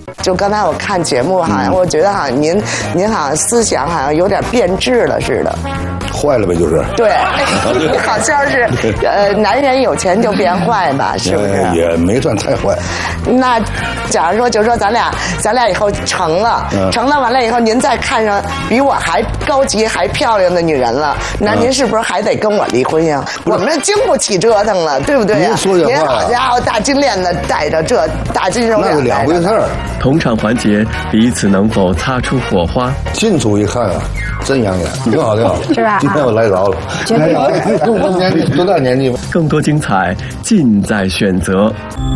就刚才我看节目，好像我觉得好像您好像思想好像有点变质了似的。 坏了呗，就是。 对，好像是男人有钱就变坏吧，是不是？ 也没算太坏。 那假如说，就说咱俩以后成了，完了以后，您再看上比我还高级还漂亮的女人了，那您是不是还得跟我离婚呀？我们经不起折腾了，对不对呀？您好家伙，大金链子戴着，这大金手表， 那是两回事儿。 同场环节，彼此能否擦出火花？ 近处一看啊，真养眼，挺好挺好， 是吧？ 今天我来着了，多大年纪？ 更多精彩尽在选择。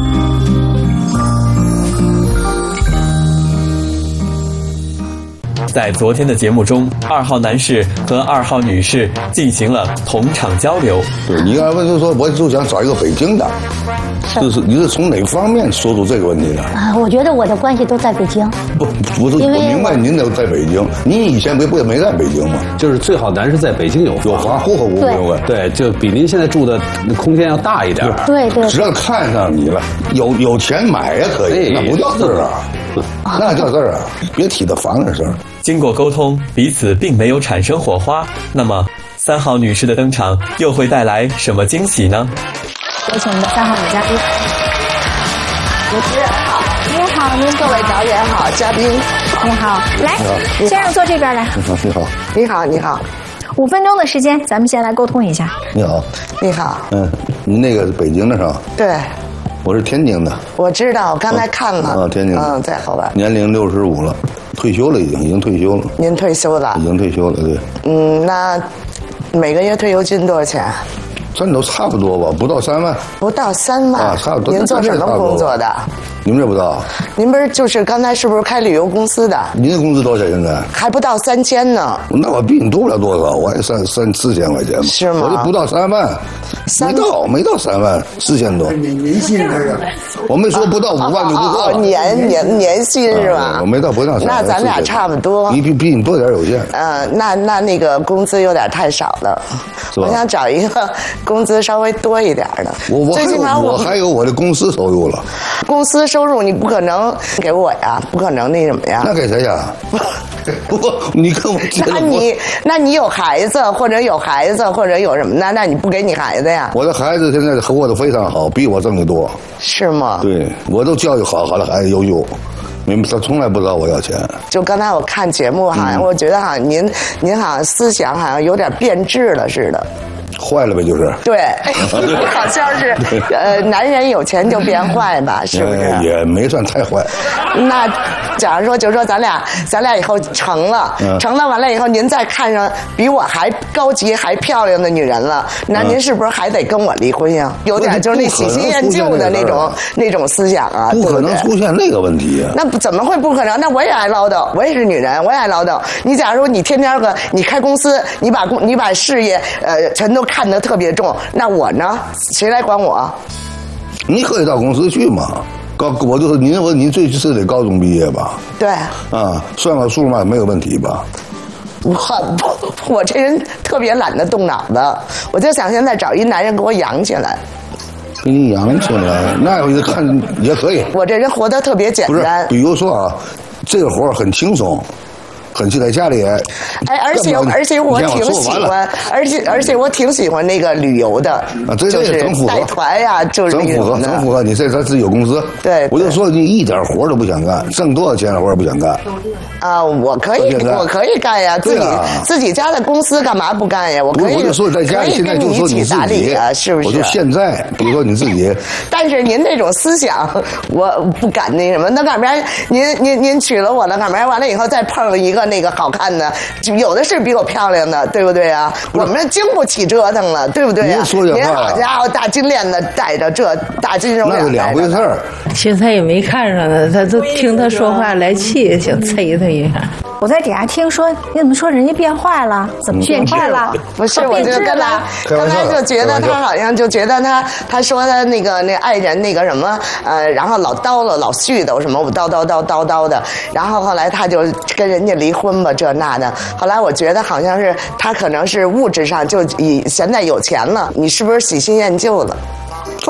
在昨天的节目中，2号男士和2号女士进行了同场交流。 对，你刚才问就说，我就想找一个北京的，就是你是从哪方面说出这个问题的？ 我觉得我的关系都在北京。 不是，我明白您都在北京，您以前不也没在北京吗？ 就是最好男士在北京有房户口不明白？ 对，就比您现在住的空间要大一点。 对， 只要看上你了，有钱买也可以，那不叫事儿啊，那叫事儿啊，别提他房的事儿。 经过沟通，彼此并没有产生火花。那么，3号女士的登场又会带来什么惊喜呢？ 有请我们的3号女嘉宾。 主持人好， 您好， 各位导演好，嘉宾你好，来，先生坐这边来。 你好。 5分钟的时间，咱们先来沟通一下。 你好。您那个是北京的是吧？ 对。 我是天津的。 我知道，我刚才看了。 天津。 在后边。 年龄65了，退休了已经退休了。 您退休了？ 已经退休了，对。 那每个月退休金多少钱？ 这都差不多吧，不到3万。 不到3万差不多。 您做什么工作的？ 你们这不知道？ 您不是就是刚才是不是开旅游公司的？您的工资多少钱现在？ 还不到3000呢。 那我比你多不了多少，我也3-4千块钱嘛。 是吗？ 我就不到3万，没到3万，4000多。 年薪是吧？ 我没说不到5万就不错。 年薪是吧？ 我没到不到3万。 那咱俩差不多。 你比你多点有限。 那个工资有点太少了。我想找一个工资稍微多一点的。 我还有我的公司收入了。 公司收入你不可能给我呀，不可能那什么呀？ 那给谁呀？不，你跟我借了。 那你有孩子，或者有什么的，那你不给你孩子呀？ 我的孩子现在活得非常好，比我挣得多。 是吗？ 对，我都教育好的孩子优秀。他从来不找我要钱。就刚才我看节目，好像我觉得好像您好像思想好像有点变质了似的。 坏了呗，就是。对， 好像是男人有钱就变坏吧，是不是？ 也没算太坏。 那假如说，就说咱俩以后成了，完了以后，您再看上比我还高级还漂亮的女人了，那您是不是还得跟我离婚呀？有点就是那喜新厌旧的那种思想啊， 不可能出现那个问题。 那怎么会不可能？那我也爱唠叨，我也是女人，我也爱唠叨。你假如你天天你开公司，你把事业全都看得特别重，那我呢？谁来管我？ 你可以到公司去嘛。我就说您最是得高中毕业吧？ 对。 算个数嘛，没有问题吧？ 我这人特别懒得动脑子，我就想现在找一男人给我养起来。 给你养起来，那我就看也可以。 我这人活得特别简单。 比如说这个活很轻松。很去在家里， 而且我挺喜欢，而且我挺喜欢那个旅游的，就是带团呀，就是整符合。你这自己有公司， 对， 我就说你一点活都不想干，挣多少钱的活也不想干。 我可以干呀，自己家的公司干嘛不干呀？我就说在家里现在就说你自己啊，是不是？ 我就现在，比如说你自己。 但是您这种思想，我不敢那什么。那干嘛？您娶了我了，干嘛？完了以后再碰一个那个好看的，有的是比我漂亮的，对不对啊？我们经不起折腾了，对不对啊？您好家伙，大金链子戴着，这大金手表， 那是两回事儿。 其实他也没看上他，他都听他说话来气，想啐他一下。 我在底下听说，你怎么说人家变坏了？怎么变坏了？ 不是，我就刚才就觉得他好像就觉得他说他那爱人那个什么然后老叨唠老絮叨什么我叨的，然后后来他就跟人家离婚吧这那的。后来我觉得好像是他可能是物质上就现在有钱了，你是不是喜新厌旧了？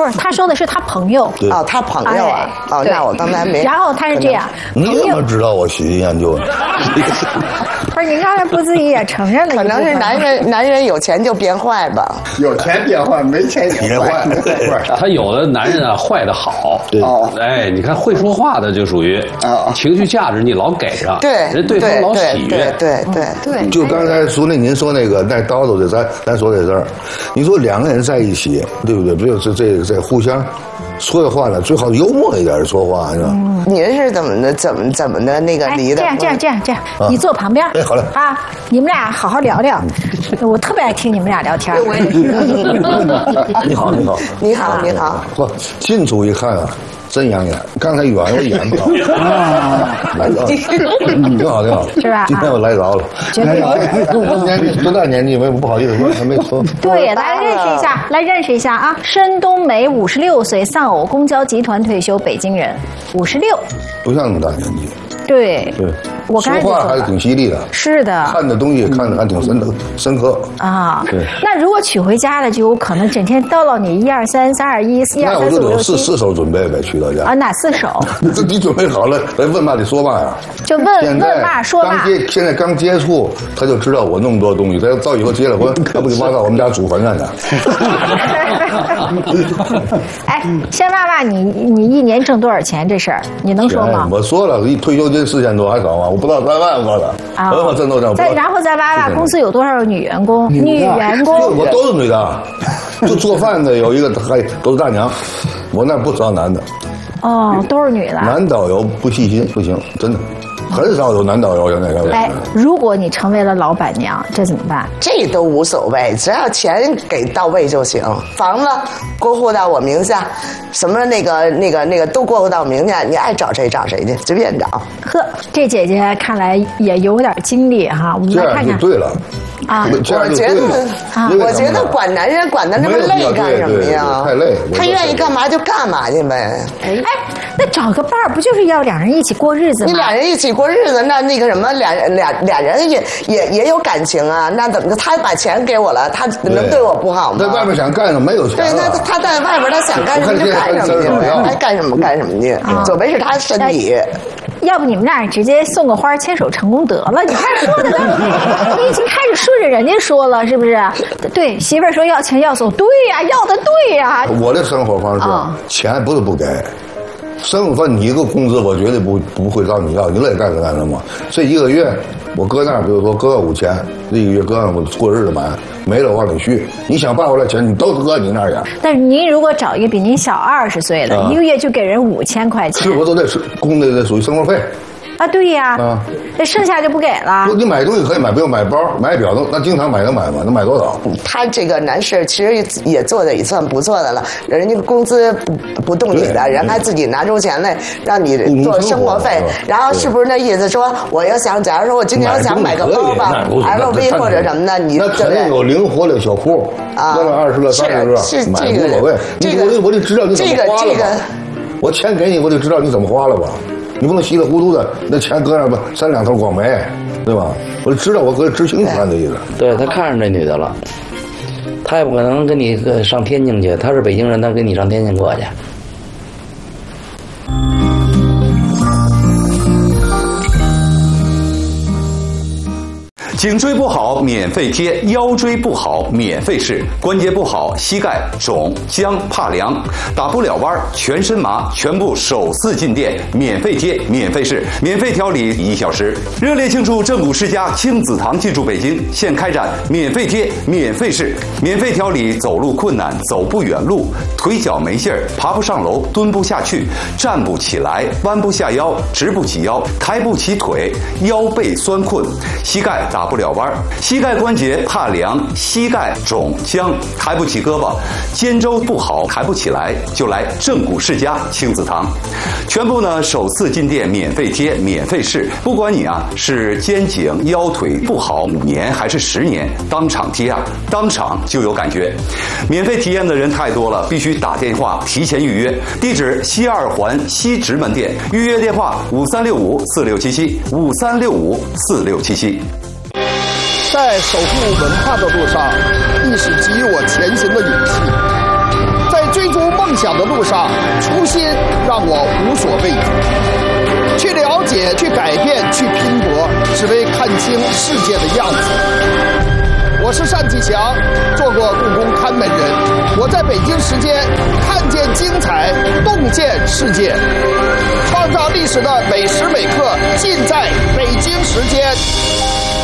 不是，他说的是他朋友。 哦，他朋友啊。哦，那我刚才没。 然后他是这样。 你怎么知道我喜剧研究呢？ 不是，你刚才不自己也承认了？ 可能是男人有钱就变坏吧。 有钱变坏，没钱也坏。 他有的男人啊，坏的好。 对。 哎，你看会说话的就属于情绪价值，你老给上， 对， 人对方老喜悦。 对。 就刚才说您说那个带叨叨的，咱说这事儿，你说两个人在一起，对不对？不就是这互相说的话呢，最好幽默一点说话，是吧？ 您是怎么的那个离的？ 这样，你坐旁边。 哎，好嘞。 啊，你们俩好好聊聊，我特别爱听你们俩聊天。我也是。你好。不，近处一看啊。真养眼，刚才远我眼不好。挺好， 是吧？ 今天我来着了。多大年纪？不好意思，还没说。 对，来认识一下啊！申冬梅，56岁，丧偶，公交集团退休，北京人，56。 不像那么大年纪。 对，我刚才说话还是挺犀利的。 是的， 看的东西看得还挺深刻啊。对，那如果娶回家了，就有可能整天叨唠你1、2、3、3、2、1、1、2、3、4、5、6、7。 那我就有4手准备呗，娶到家。 啊，哪4手？ 你准备好了，来问嘛，得说嘛呀。 就问嘛说嘛。 现在刚接触，他就知道我那么多东西。他到以后结了婚，他不得挖到我们家祖坟上去？ 哎，先问问你1年挣多少钱这事儿，你能说吗？ 我说了，一退休金4000多还少吗？我不到3万我的。啊，我挣多少？ 然后再挖挖公司有多少女员工？女员工， 我都是女的，就做饭的有一个，还都是大娘，我那不招男的。 哦，都是女的。 男导游不细心不行，真的。很少有男导游现在。 哎，如果你成为了老板娘，这怎么办？ 这都无所谓，只要钱给到位就行。房子过户到我名下，什么那个都过户到我名下，你爱找谁找谁去，随便找。 呵，这姐姐看来也有点经历哈，我们来看看。 对了。 啊， 我觉得管男人管得那么累干什么呀？ 太累， 他愿意干嘛就干嘛去呗。 哎，那找个伴儿不就是要2人一起过日子吗？ 你2人一起过日子，那个什么，俩人也有感情啊。那怎么的？他把钱给我了，他能对我不好吗？ 在外面想干什么没有钱？ 对，那他在外边他想干什么就干什么去，爱干什么干什么去，左为是他身体。 要不你们俩直接送个花牵手成功得了？你看说的，你已经开始顺着人家说了，是不是？对，媳妇儿说要钱要走，对呀，要的对呀。 我的生活方式，钱不是不给，生活费你一个工资我绝对不会找你要，你乐意干什么？这1个月我搁那儿，比如说搁个5000，这1个月搁那儿我过日子满，没了我往里续。你想办回来钱，你都搁你那儿呀。 但是您如果找一个比您小20岁的，1个月就给人5000块钱， 是我都得供的属于生活费。 啊，对呀，这剩下就不给了。 你买东西可以买，比如买包、买表，那经常买能买吗？能买多少？ 他这个男士其实也做的也算不错的了，人家工资不动你的，人还自己拿出钱来让你做生活费，然后是不是那意思说，我要想，假如说我今天要想买个包吧 ，LV 或者什么的，你那肯定有灵活的小库，那个20个、30个， 是买无所谓。我得知道你怎么花了吧？我钱给你，我得知道你怎么花了吧？你不能稀里糊涂的，那钱搁那吧，3两头光没，对吧？我就知道我搁知青团的意思。 对，他看上这女的了，他也不可能跟你上天津去，他是北京人，他跟你上天津过去。 颈椎不好免费贴，腰椎不好免费试，关节不好膝盖肿僵怕凉打不了弯全身麻，全部首次进店免费贴免费试，免费调理1小时。热烈庆祝正骨世家亲子堂进驻北京，现开展免费贴免费试，免费调理走路困难、走不远路、腿脚没劲儿、爬不上楼、蹲不下去、站不起来、弯不下腰、直不起腰、抬不起腿、腰背酸困、膝盖打不了弯，膝盖关节怕凉、膝盖肿僵、抬不起胳膊、肩周不好、抬不起来，就来正骨世家亲子堂。全部呢首次进店免费贴免费试，不管你是肩颈腰腿不好5年还是10年，当场贴当场就有感觉。免费体验的人太多了，必须打电话提前预约。地址西2环西直门店，预约电话5365467753654677。 在守护文化的路上，亦是给予我前行的勇气。在追逐梦想的路上，初心让我无所畏惧，去了解、去改变、去拼搏，只为看清世界的样子。我是单霁翔，做过故宫看门人。我在北京时间看见精彩，洞见世界，创造历史的每时每刻，尽在北京时间。